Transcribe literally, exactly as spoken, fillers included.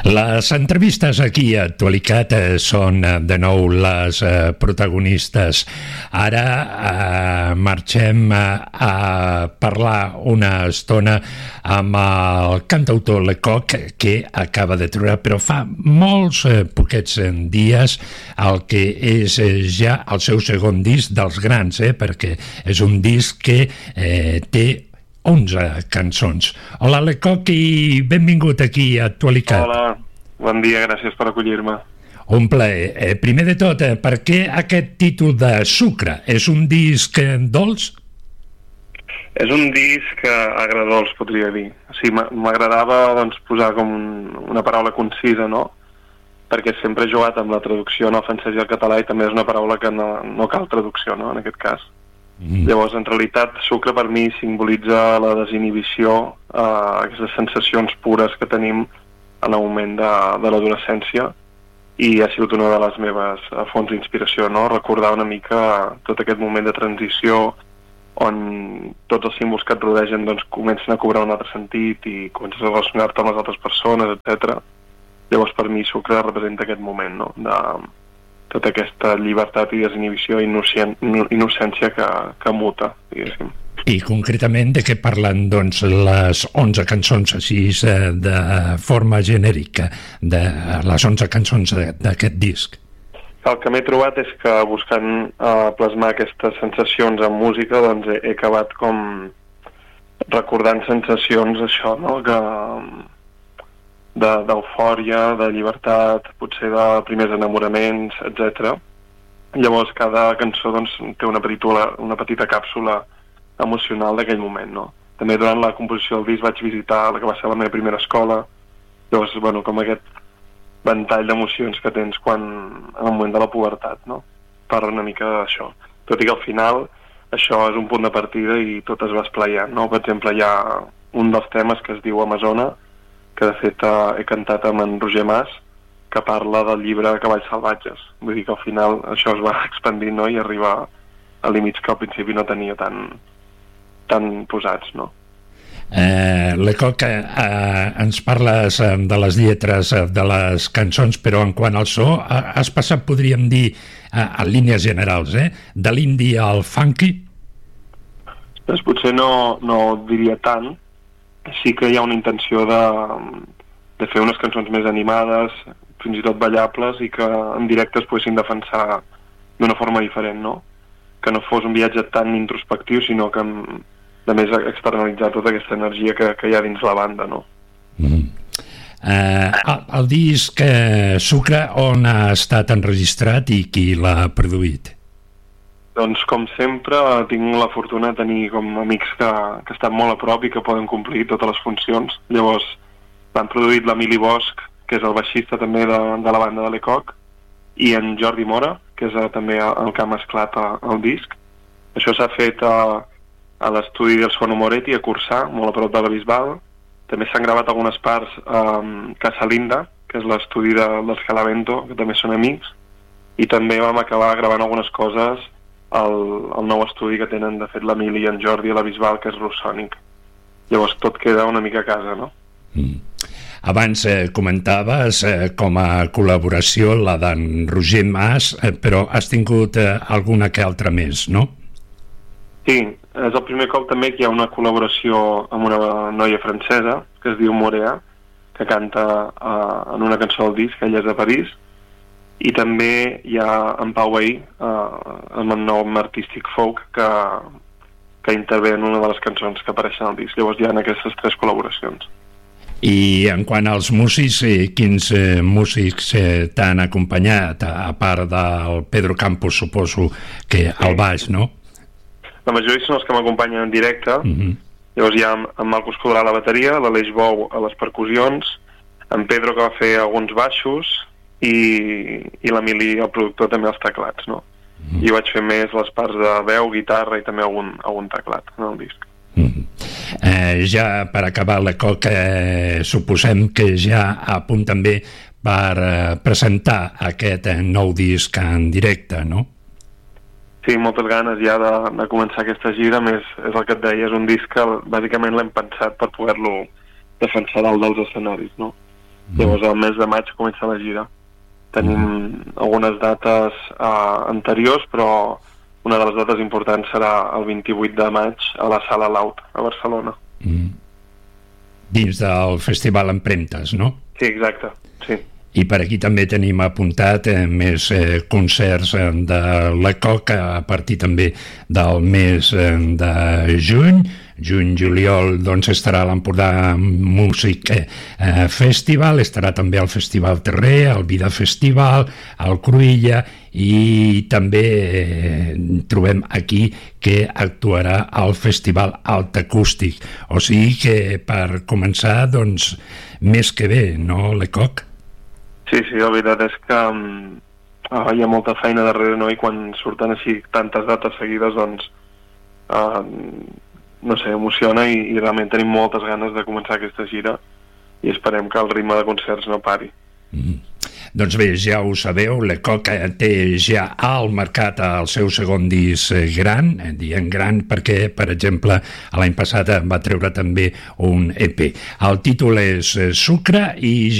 Les entrevistes aquí a Actualitat eh, són eh, de nou les eh, protagonistes. Ara eh, marxem eh, a parlar una estona amb el cantautor Lecoq, que acaba de treure, però fa molts eh, poquets eh, dies, el que és eh, ja el seu segon disc dels grans, eh, perquè és un disc que eh, té onze cançons. Hola, Lecoq, i benvingut aquí a Actualitat. Hola, bon dia, gràcies per acollir-me. Un plaer. Eh, primer de tot, eh, per què aquest títol de Sucre? És un disc eh, dolç? És un disc agradolç, podria dir. O sigui, m'agradava doncs, posar com una paraula concisa, no? Perquè sempre he jugat amb la traducció en el francès i el català i també és una paraula que no, no cal traducció, no?, en aquest cas. Mm. Llavors, en realitat, sucre per mi simbolitza la desinhibició, eh, aquestes sensacions pures que tenim en el moment de, de l'adolescència, i ha sigut una de les meves eh, fonts d'inspiració, no? Recordar una mica tot aquest moment de transició on tots els símbols que et rodegen doncs, comencen a cobrar un altre sentit i comences a relacionar-te amb les altres persones, etcètera. Llavors, per mi, sucre representa aquest moment, no?, de tota aquesta llibertat i desinhibició i innocència que, que muta, diguéssim. I concretament de què parlen doncs, les onze cançons així de forma genèrica, de les onze cançons d'aquest disc? El que m'he trobat és que buscant uh, plasmar aquestes sensacions en música, doncs he, he acabat com recordant sensacions, això, no?, que d'eufòria, de, de llibertat, potser de primers enamoraments, etcètera. Llavors cada cançó doncs, té una, petita, una petita càpsula emocional d'aquell moment, no? També durant la composició del disc vaig visitar la que va ser la meva primera escola. Llavors, bueno, com aquest ventall d'emocions que tens quan, en el moment de la pubertat, no? Parla una mica d'això. Tot i que al final això és un punt de partida i tot es va esplayant, no? Per exemple, hi ha un dels temes que es diu Amazona, que de fet eh, he cantat amb en Roger Mas, que parla del llibre Cavalls salvatges. Vull dir que al final això es va expandint, no?, i arriba a límits que al principi no tenia tan, tan posats, no? Eh, Lecoq, eh, ens parles eh, de les lletres eh, de les cançons, però en quant al so, eh, has passat, podríem dir, eh, en línies generals, eh, de l'indie al funky? Doncs potser no, no diria tant. Sí que hi ha una intenció de, de fer unes cançons més animades, fins i tot ballables, i que en directe es poguessin defensar d'una forma diferent, no? Que no fos un viatge tan introspectiu, sinó que a més externalitzar tota aquesta energia que, que hi ha dins la banda, no? Mm. Eh, el, el disc eh, Sucre, on ha estat enregistrat i qui l'ha produït? Doncs, com sempre, tinc la fortuna de tenir com amics que, que estan molt a prop i que poden complir totes les funcions. Llavors, l'han produït l'Emili Bosch, que és el baixista també de, de la banda de Lecoq, i en Jordi Mora, que és uh, també el que ha mesclat uh, el disc. Això s'ha fet uh, a l'estudi del Sono Moretti, a Corçà, molt a prop de la Bisbal. També s'han gravat algunes parts a um, Casa Linda, que és l'estudi de, dels Calavento, que també són amics, i també vam acabar gravant algunes coses El, el nou estudi que tenen, de fet, l'Emili i en Jordi a la Bisbal, que és Rossònic. Llavors tot queda una mica a casa, no? Mm. Abans eh, comentaves eh, com a col·laboració la d'en Roger Mas, eh, però has tingut eh, alguna que altra més, no? Sí, és el primer cop també que hi ha una col·laboració amb una noia francesa, que es diu Morea, que canta eh, en una cançó del disc, ella és de París, i també hi ha en Pau Bahí, eh, amb el nom artístic Folk, que, que intervé en una de les cançons que apareixen al disc. Llavors hi ha aquestes tres col·laboracions. I en quant als músics, eh, quins eh, músics eh, t'han acompanyat, a part del Pedro Campos, suposo que sí. Al baix, no? La majoria són els que m'acompanyen en directe. Mm-hmm. Llavors hi ha en Marcos Codrà a la bateria, l'Aleix Bou a les percussions, en Pedro, que va fer alguns baixos, i, i l'Emili, el productor, també els teclats, no? Mm. I vaig fer més les parts de veu, guitarra i també algun, algun teclat en el disc. Mm. Eh, ja per acabar, Lecoq, eh, suposem que ja a punt també per eh, presentar aquest eh, nou disc en directe, no? Sí, moltes ganes ja de, de començar aquesta gira. Més és el que et deia, és un disc que bàsicament l'hem pensat per poder-lo defensar dalt dels escenaris, no? Mm. Llavors al mes de maig comença la gira. Tenim mm. algunes dates uh, anteriors, però una de les dates importants serà el vint-i-vuit de maig a la Sala Laut, a Barcelona. Mm. Dins del Festival Empremtes, no? Sí, exacte, sí. I per aquí també tenim apuntat eh, més eh, concerts eh, de l'E-C O C a partir també del mes eh, de juny. Juny-juliol doncs estarà l'Empordà Music eh, Festival, estarà també el Festival Terrer, el Vida Festival, el Cruïlla, i també eh, trobem aquí que actuarà al Festival Alt Acústic. O sigui que per començar, doncs, més que bé, no, l'E-C O C? Sí, sí, la veritat és que um, hi ha molta feina darrere, no? I quan surten així tantes dates seguides, doncs, uh, no sé, emociona i, i realment tenim moltes ganes de començar aquesta gira i esperem que el ritme de concerts no pari. Mm. Doncs bé, ja ho sabeu, l'E-C O C té ja al mercat el seu segon disc gran, diem gran perquè, per exemple, l'any passat va treure també un E P. El títol és Sucre i